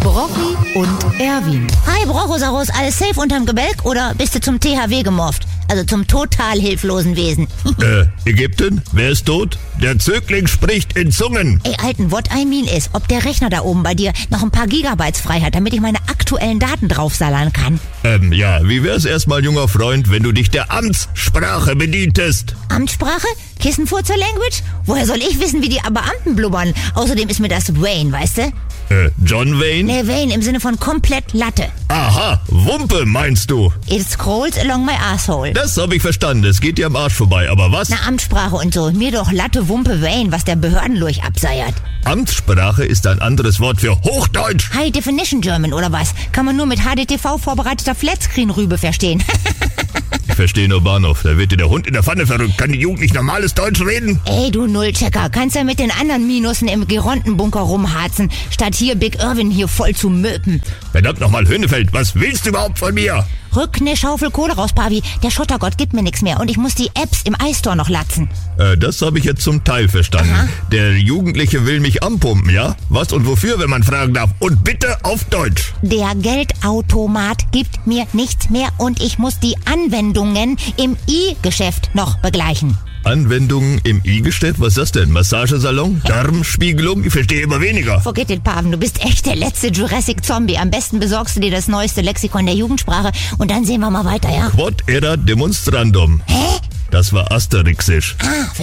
Brochi und Erwin. Hi Brochosaurus, alles safe unterm Gebälk oder bist du zum THW gemorpht? Also zum total hilflosen Wesen. Ägypten? Wer ist tot? Der Zögling spricht in Zungen. Ey, Alten, what I mean ist, ob der Rechner da oben bei dir noch ein paar Gigabytes frei hat, damit ich meine aktuellen Daten draufsallern kann. Wie wär's erstmal, junger Freund, wenn du dich der Amtssprache bedientest? Amtssprache? Kissenfurzer Language? Woher soll ich wissen, wie die Beamten blubbern? Außerdem ist mir das Wayne, weißt du? John Wayne? Nee, Wayne im Sinne von komplett Latte. Aha, Wumpe meinst du? It scrolls along my asshole. Das hab ich verstanden, es geht dir am Arsch vorbei, aber was? Na, Amtssprache und so. Mir doch Latte, Wumpe, Wayne, was der Behördenlurch abseiert. Amtssprache ist ein anderes Wort für Hochdeutsch. High Definition German oder was? Kann man nur mit HDTV vorbereiteter Flatscreen-Rübe verstehen. Ich verstehe nur Bahnhof, da wird dir der Hund in der Pfanne verrückt. Kann die Jugend nicht normales Deutsch reden? Ey, du Nullchecker, kannst ja mit den anderen Minusen im Gerontenbunker rumharzen, statt hier Big Irwin hier voll zu möpen. Verdammt nochmal, Höhnefeld, was willst du überhaupt von mir? Rück ne Schaufel Kohle raus, Pavi. Der Schottergott gibt mir nichts mehr und ich muss die Apps im iStore noch latzen. Das habe ich jetzt zum Teil verstanden. Aha. Der Jugendliche will mich anpumpen, ja? Was und wofür, wenn man fragen darf? Und bitte auf Deutsch. Der Geldautomat gibt mir nichts mehr und ich muss die Anwendungen im i-Geschäft noch begleichen. Anwendungen im I-Geschäft? Was ist das denn? Massagesalon? Darmspiegelung? Ich verstehe immer weniger. Forget it, Paven, du bist echt der letzte Jurassic-Zombie. Am besten besorgst du dir das neueste Lexikon der Jugendsprache und dann sehen wir mal weiter, ja? Quod erat demonstrandum. Hä? Das war Asterixisch. Ah,